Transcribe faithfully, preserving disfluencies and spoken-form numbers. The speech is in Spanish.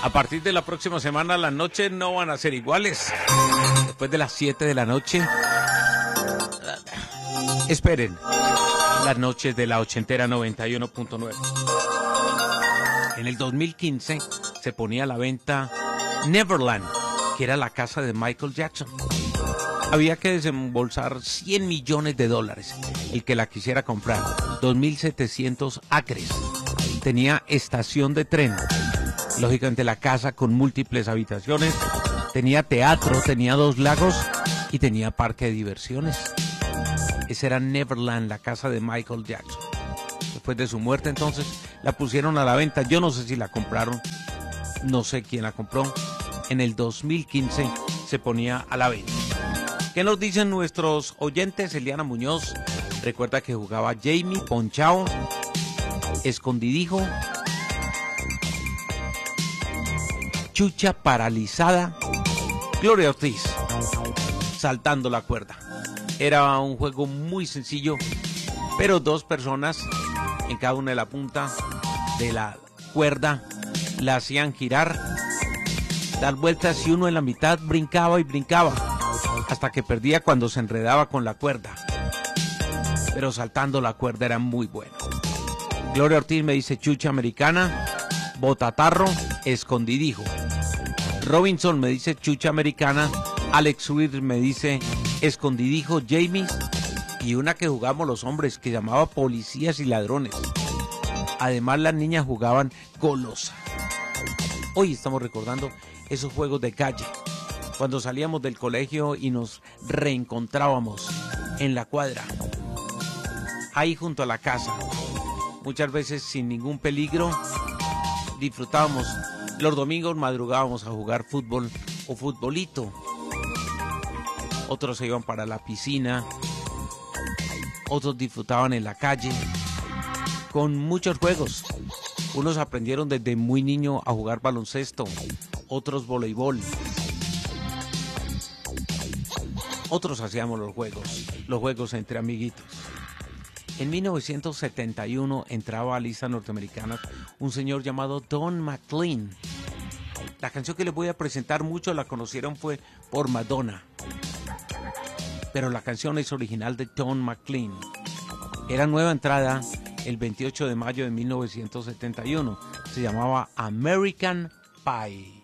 A partir de la próxima semana las noches no van a ser iguales. Después de las siete de la noche, esperen las noches de la ochentera noventa y uno punto nueve. En el dos mil quince se ponía a la venta Neverland, que era la casa de Michael Jackson. Había que desembolsar cien millones de dólares el que la quisiera comprar. dos mil setecientos acres. Tenía estación de tren. Lógicamente la casa con múltiples habitaciones. Tenía teatro, tenía dos lagos y tenía parque de diversiones. Esa era Neverland, la casa de Michael Jackson. Después de su muerte entonces la pusieron a la venta. Yo no sé si la compraron. No sé quién la compró. En el dos mil quince se ponía a la venta. ¿Qué nos dicen nuestros oyentes? Eliana Muñoz recuerda que jugaba Jamie, Ponchao, Escondidijo, Chucha Paralizada, Gloria Ortiz, Saltando la Cuerda. Era un juego muy sencillo, pero dos personas en cada una de la punta de la cuerda la hacían girar, dar vueltas y uno en la mitad brincaba y brincaba hasta que perdía cuando se enredaba con la cuerda. Pero saltando la cuerda era muy bueno. Gloria Ortiz me dice Chucha Americana, Botatarro, Escondidijo. Robinson me dice Chucha Americana, Alex Ruiz me dice Escondidijo, Jamies, y una que jugamos los hombres que llamaba Policías y Ladrones. Además las niñas jugaban Golosa. Hoy estamos recordando esos juegos de calle, cuando salíamos del colegio y nos reencontrábamos en la cuadra, ahí junto a la casa, muchas veces sin ningún peligro. Disfrutábamos. Los domingos madrugábamos a jugar fútbol o futbolito. Otros se iban para la piscina, otros disfrutaban en la calle, con muchos juegos. Unos aprendieron desde muy niño a jugar baloncesto, otros voleibol. Otros hacíamos los juegos, los juegos entre amiguitos. En mil novecientos setenta y uno entraba a listas norteamericanas un señor llamado Don McLean. La canción que les voy a presentar, muchos la conocieron fue por Madonna. Pero la canción es original de Don McLean. Era nueva entrada el veintiocho de mayo de mil novecientos setenta y uno. Se llamaba American Pie.